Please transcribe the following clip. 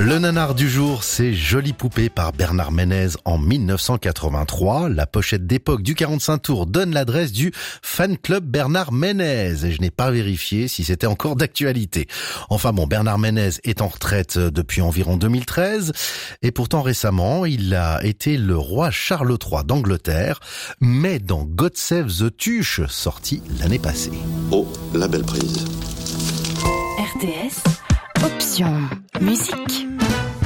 Le nanar du jour, c'est Jolie Poupée par Bernard Ménez en 1983. La pochette d'époque du 45 tours donne l'adresse du fan club Bernard Ménez. Et je n'ai pas vérifié si c'était encore d'actualité. Enfin bon, Bernard Ménez est en retraite depuis environ 2013. Et pourtant récemment, il a été le roi Charles III d'Angleterre. Mais dans God Save the Tuche, sorti l'année passée. Oh, la belle prise. RTS, option musique.